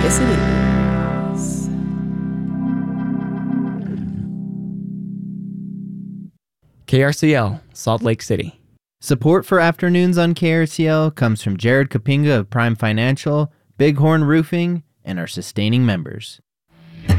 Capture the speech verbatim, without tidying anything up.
Yes, it is. K R C L, Salt Lake City. Support for Afternoons on K R C L comes from Jared Kapinga of Prime Financial, Bighorn Roofing, and our sustaining members.